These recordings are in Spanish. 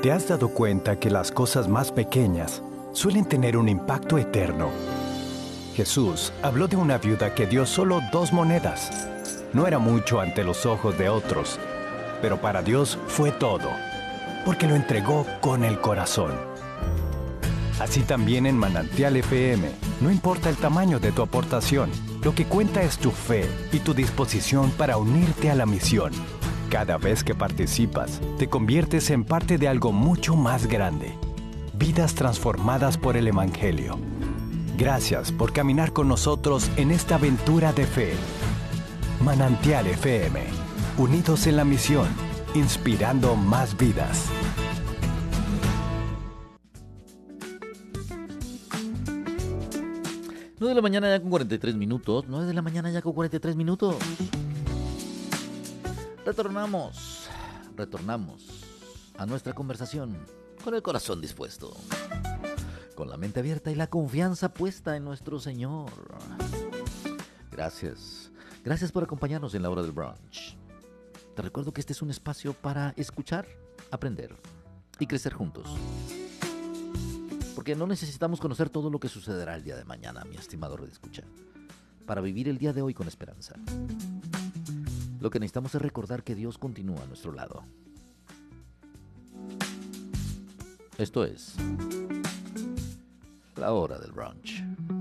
¿Te has dado cuenta que las cosas más pequeñas suelen tener un impacto eterno? Jesús habló de una viuda que dio solo 2 monedas. No era mucho ante los ojos de otros, pero para Dios fue todo, porque lo entregó con el corazón. Así también en Manantial FM, no importa el tamaño de tu aportación, lo que cuenta es tu fe y tu disposición para unirte a la misión. Cada vez que participas, te conviertes en parte de algo mucho más grande. Vidas transformadas por el Evangelio. Gracias por caminar con nosotros en esta aventura de fe. Manantial FM, unidos en la misión, inspirando más vidas. 9 de la mañana ya con 43 minutos. 9 de la mañana ya con 43 minutos. Retornamos a nuestra conversación con el corazón dispuesto, con la mente abierta y la confianza puesta en nuestro Señor. Gracias por acompañarnos en la hora del brunch. Te recuerdo que este es un espacio para escuchar, aprender y crecer juntos. Porque no necesitamos conocer todo lo que sucederá el día de mañana, mi estimado redescucha, para vivir el día de hoy con esperanza. Lo que necesitamos es recordar que Dios continúa a nuestro lado. Esto es la hora del brunch.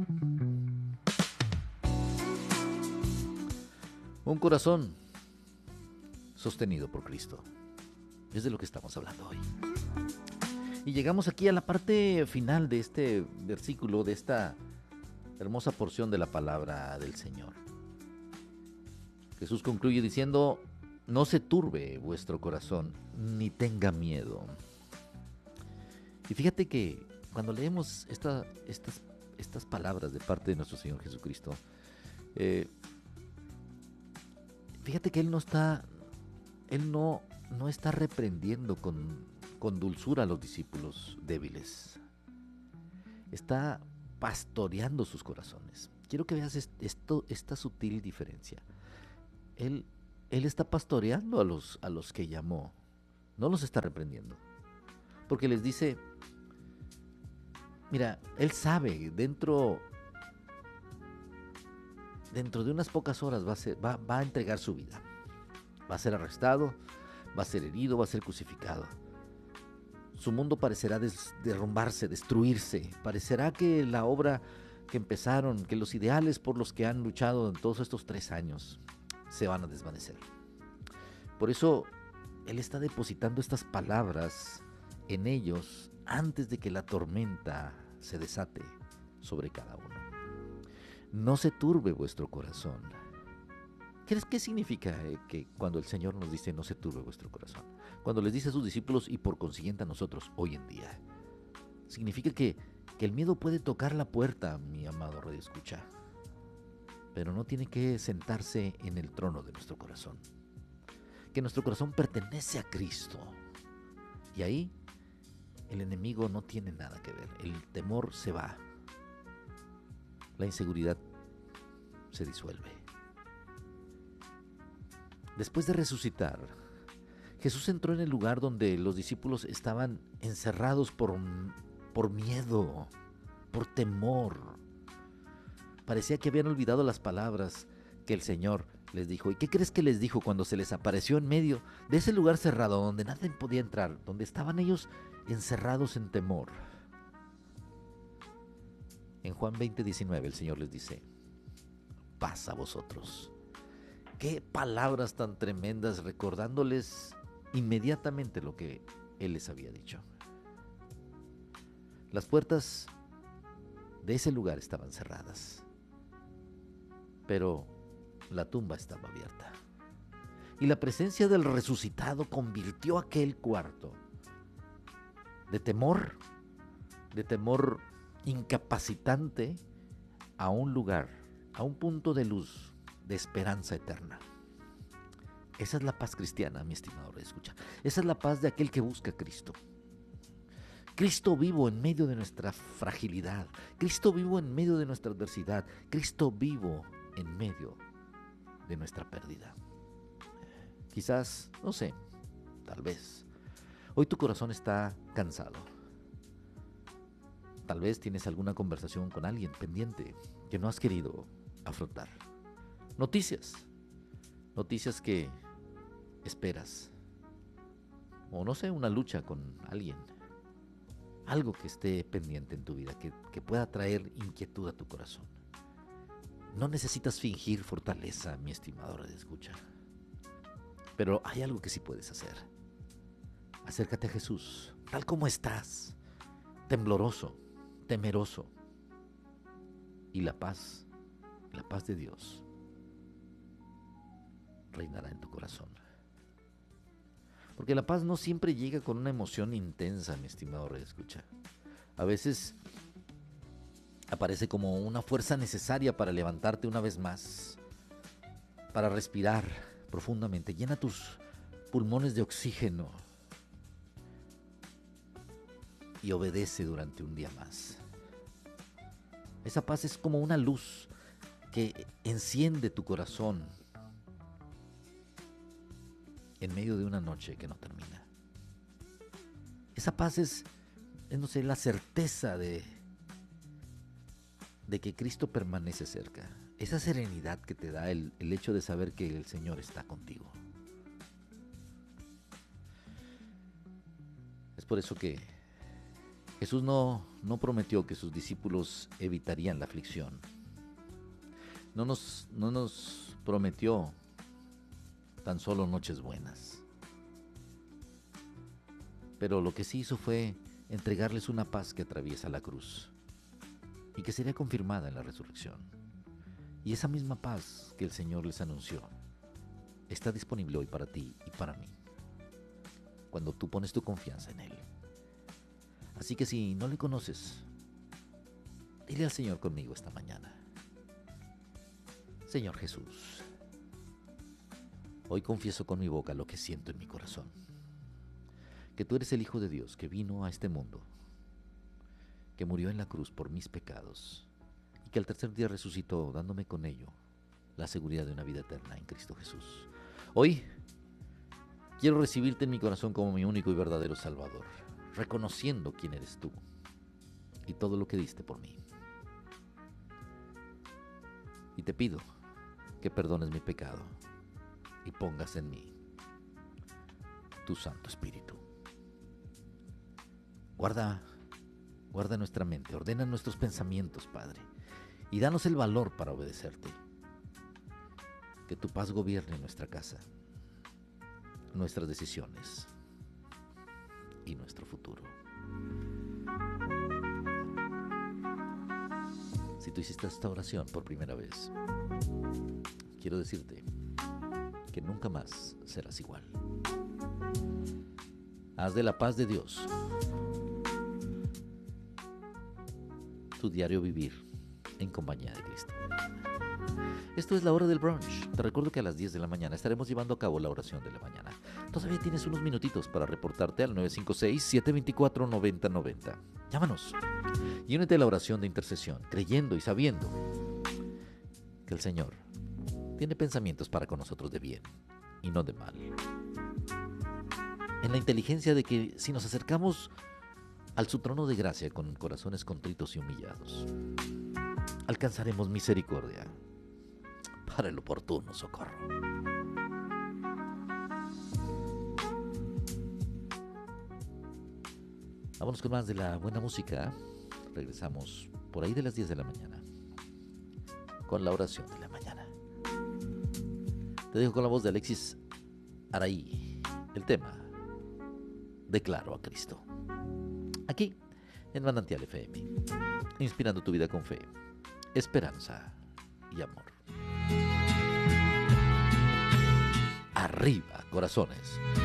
Un corazón sostenido por Cristo. Es de lo que estamos hablando hoy. Y llegamos aquí a la parte final de este versículo, de esta hermosa porción de la palabra del Señor. Jesús concluye diciendo: no se turbe vuestro corazón, ni tenga miedo. Y fíjate que cuando leemos estas palabras de parte de nuestro Señor Jesucristo, fíjate que Él no está reprendiendo con dulzura a los discípulos débiles. Está pastoreando sus corazones. Quiero que veas esta sutil diferencia. Él está pastoreando a los que llamó. No los está reprendiendo. Porque les dice, mira, Él sabe, dentro de unas pocas horas va a entregar su vida. Va a ser arrestado, va a ser herido, va a ser crucificado. Su mundo parecerá derrumbarse, destruirse. Parecerá que la obra que empezaron, que los ideales por los que han luchado en todos estos 3 años se van a desvanecer. Por eso Él está depositando estas palabras en ellos antes de que la tormenta se desate sobre cada uno. No se turbe vuestro corazón. ¿Qué significa que cuando el Señor nos dice no se turbe vuestro corazón? Cuando les dice a sus discípulos y por consiguiente a nosotros hoy en día. Significa que el miedo puede tocar la puerta, mi amado radioescucha, pero no tiene que sentarse en el trono de nuestro corazón. Que nuestro corazón pertenece a Cristo. Y ahí el enemigo no tiene nada que ver. El temor se va. La inseguridad se disuelve. Después de resucitar, Jesús entró en el lugar donde los discípulos estaban encerrados por miedo, por temor. Parecía que habían olvidado las palabras que el Señor les dijo. ¿Y qué crees que les dijo cuando se les apareció en medio de ese lugar cerrado donde nadie podía entrar, donde estaban ellos encerrados en temor? En Juan 20:19 el Señor les dice: paz a vosotros. Qué palabras tan tremendas, recordándoles inmediatamente lo que Él les había dicho. Las puertas de ese lugar estaban cerradas, pero la tumba estaba abierta. Y la presencia del resucitado convirtió aquel cuarto de temor incapacitante, a un lugar, a un punto de luz, de esperanza eterna. Esa es la paz cristiana, mi estimado escucha. Esa es la paz de aquel que busca a Cristo. Cristo vivo en medio de nuestra fragilidad. Cristo vivo en medio de nuestra adversidad. Cristo vivo en medio de nuestra pérdida. Quizás, no sé, tal vez Hoy tu corazón está cansado. Tal vez tienes alguna conversación con alguien pendiente que no has querido afrontar. Noticias que esperas. O no sé, una lucha con alguien. Algo que esté pendiente en tu vida, que pueda traer inquietud a tu corazón. No necesitas fingir fortaleza, mi estimado radioescucha. Pero hay algo que sí puedes hacer. Acércate a Jesús, tal como estás, tembloroso, temeroso. Y la paz de Dios, reinará en tu corazón. Porque la paz no siempre llega con una emoción intensa, mi estimado radioescucha. A veces aparece como una fuerza necesaria para levantarte una vez más, para respirar profundamente. Llena tus pulmones de oxígeno y obedece durante un día más. Esa paz es como una luz que enciende tu corazón en medio de una noche que no termina. Esa paz es no sé, la certeza de que Cristo permanece cerca. Esa serenidad que te da el hecho de saber que el Señor está contigo. Es por eso que Jesús no prometió que sus discípulos evitarían la aflicción. No nos prometió tan solo noches buenas. Pero lo que sí hizo fue entregarles una paz que atraviesa la cruz y que sería confirmada en la resurrección. Y esa misma paz que el Señor les anunció está disponible hoy para ti y para mí, cuando tú pones tu confianza en Él. Así que si no le conoces, dile al Señor conmigo esta mañana: Señor Jesús, hoy confieso con mi boca lo que siento en mi corazón, que tú eres el Hijo de Dios que vino a este mundo, que murió en la cruz por mis pecados y que al tercer día resucitó, dándome con ello la seguridad de una vida eterna en Cristo Jesús. Hoy quiero recibirte en mi corazón como mi único y verdadero Salvador, reconociendo quién eres tú y todo lo que diste por mí. Y te pido que perdones mi pecado y pongas en mí tu Santo Espíritu. Guarda nuestra mente, ordena nuestros pensamientos, Padre, y danos el valor para obedecerte. Que tu paz gobierne nuestra casa, nuestras decisiones y nuestro futuro. Si tú hiciste esta oración por primera vez, quiero decirte que nunca más serás igual. Haz de la paz de Dios tu diario vivir en compañía de Cristo. Esto es la hora del brunch. Te recuerdo que a las 10 de la mañana estaremos llevando a cabo la oración de la mañana. Todavía tienes unos minutitos para reportarte al 956-724-9090. Llámanos y únete a la oración de intercesión, creyendo y sabiendo que el Señor tiene pensamientos para con nosotros de bien y no de mal. En la inteligencia de que si nos acercamos al su trono de gracia con corazones contritos y humillados, alcanzaremos misericordia para el oportuno socorro. Vámonos con más de la buena música. Regresamos por ahí de las 10 de la mañana con la oración de la mañana. Te dejo con la voz de Alexis Araí, el tema Declaro a Cristo, aquí en Manantial FM, inspirando tu vida con fe, esperanza y amor. Arriba, corazones.